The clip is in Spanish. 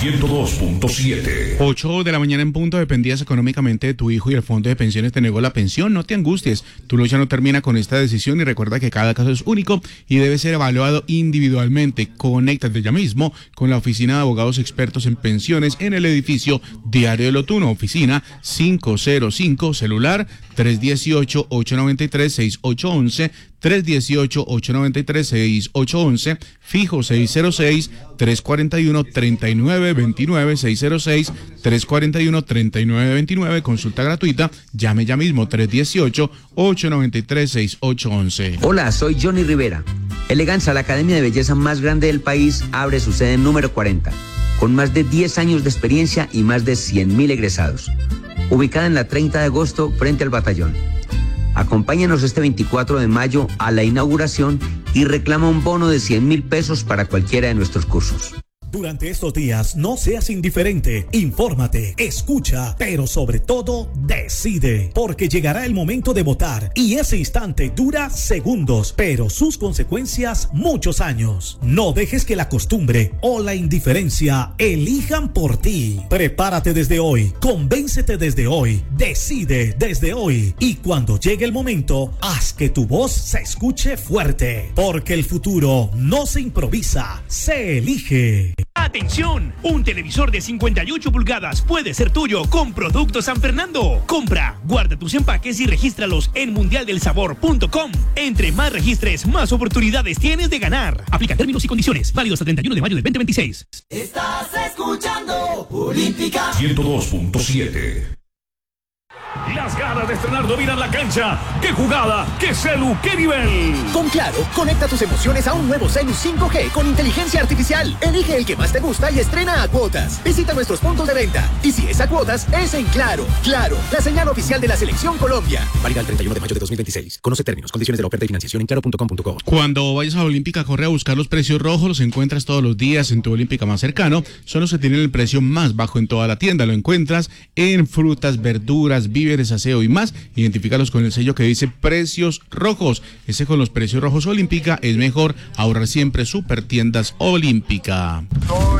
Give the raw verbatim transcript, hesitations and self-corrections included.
ciento dos punto siete. ocho de la mañana en punto. Dependías económicamente de tu hijo y el fondo de pensiones te negó la pensión. No te angusties. Tu lucha no termina con esta decisión y recuerda que cada caso es único y debe ser evaluado individualmente. Conéctate ya mismo con la oficina de abogados expertos en pensiones en el edificio Diario del Otuno. Oficina cinco cero cinco, celular tres uno ocho, ocho nueve tres, seis ocho uno uno, tres uno ocho, ocho nueve tres, seis ocho uno uno, fijo seis cero seis, tres cuatro uno, tres nueve dos nueve, seis cero seis, tres cuatro uno, tres nueve dos nueve, consulta gratuita, llame ya mismo tres uno ocho, ocho nueve tres, seis ocho uno uno. Hola, soy Johnny Rivera. Eleganza, la academia de belleza más grande del país, abre su sede número cuarenta, con más de diez años de experiencia y más de cien mil egresados. Ubicada en la treinta de agosto frente al batallón. Acompáñanos este veinticuatro de mayo a la inauguración y reclama un bono de cien mil pesos para cualquiera de nuestros cursos. Durante estos días no seas indiferente, infórmate, escucha, pero sobre todo decide, porque llegará el momento de votar y ese instante dura segundos, pero sus consecuencias muchos años. No dejes que la costumbre o la indiferencia elijan por ti. Prepárate desde hoy, convéncete desde hoy, decide desde hoy y cuando llegue el momento, haz que tu voz se escuche fuerte, porque el futuro no se improvisa, se elige. ¡Atención! Un televisor de cincuenta y ocho pulgadas puede ser tuyo con Productos San Fernando. Compra, guarda tus empaques y regístralos en mundial del sabor punto com. Entre más registres, más oportunidades tienes de ganar. Aplica términos y condiciones. Válido hasta treinta y uno de mayo del veinte veintiséis. Estás escuchando Olímpica ciento dos punto siete. Las ganas de estrenar dominan la cancha. ¡Qué jugada! ¡Qué celu! ¡Qué nivel! Con Claro, conecta tus emociones a un nuevo celu cinco G con inteligencia artificial. Elige el que más te gusta y estrena a cuotas. Visita nuestros puntos de venta. Y si es a cuotas, es en Claro. Claro, la señal oficial de la Selección Colombia. Válida el treinta y uno de mayo de dos mil veintiséis. Conoce términos, condiciones de la oferta y financiación en claro punto com punto co. Cuando vayas a Olímpica, corre a buscar los precios rojos. Los encuentras todos los días en tu Olímpica más cercano. Son los que tienen el precio más bajo en toda la tienda. Lo encuentras en frutas, verduras, víveres, aseo y más. Identifícalos con el sello que dice precios rojos. Ese con los precios rojos Olímpica es mejor. Ahorrar siempre. Super Tiendas Olímpica.